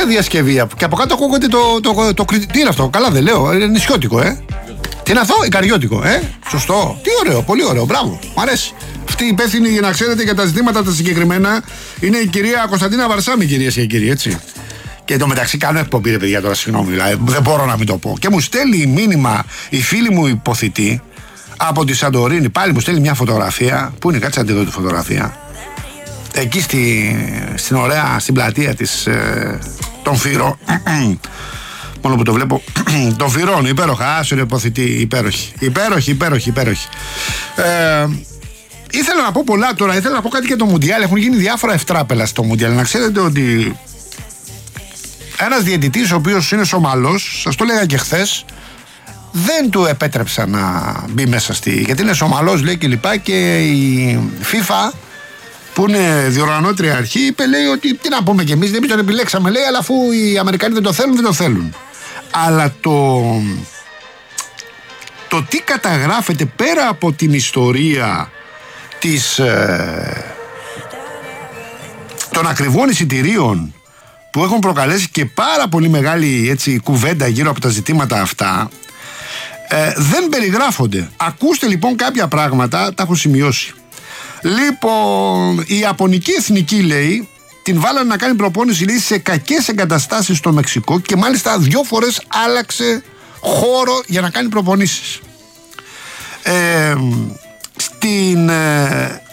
διασκευή. Και από κάτω ακούγεται τι είναι αυτό, καλά δεν λέω, είναι νησιώτικο, Τι είναι αυτό, ικαριώτικο, Σωστό. Τι ωραίο, πολύ ωραίο, μπράβο, μου αρέσει. Αυτή η υπεύθυνη, για να ξέρετε, για τα ζητήματα τα συγκεκριμένα είναι η κυρία Κωνσταντίνα Βαρσάμι, κυρίες και κύριοι, έτσι. Και εν τω μεταξύ κάνω εκπομπή, ρε παιδιά, τώρα συγγνώμη, δηλαδή, δεν μπορώ να μην το πω. Και μου στέλνει μήνυμα η φίλη μου υποθητή από τη Σαντορίνη, πάλι μου στέλνει μια φωτογραφία. Πού είναι, κάτσε να τη δω τη φωτογραφία. Εκεί στην ωραία, στην πλατεία της, των Φύρων. Μόνο που το βλέπω, των Φυρών, υπέροχα, άσορη υποθητή, υπέροχη. Ήθελα να πω πολλά τώρα, ήθελα να πω κάτι για το Μουντιάλ. Έχουν γίνει διάφορα ευτράπελα στο Μουντιάλ. Να ξέρετε ότι ένας διαιτητής, ο οποίος είναι Σομαλός, σας το λέγα και χθες, δεν του επέτρεψα να μπει μέσα γιατί είναι Σομαλός, λέει, και λοιπά, και η FIFA, που είναι διοργανώτρια αρχή, είπε, λέει, ότι τι να πούμε κι εμείς, δεν τον επιλέξαμε, λέει, αλλά αφού οι Αμερικανοί δεν το θέλουν. Αλλά το τι καταγράφεται πέρα από την ιστορία των ακριβών εισιτηρίων που έχουν προκαλέσει και πάρα πολύ μεγάλη, έτσι, κουβέντα γύρω από τα ζητήματα αυτά, δεν περιγράφονται. Ακούστε λοιπόν κάποια πράγματα, τα έχω σημειώσει. Λοιπόν, η Ιαπωνική εθνική, λέει, την βάλανε να κάνει προπόνηση, λέει, σε κακές εγκαταστάσεις στο Μεξικό και μάλιστα 2 φορές άλλαξε χώρο για να κάνει προπονήσεις. Στην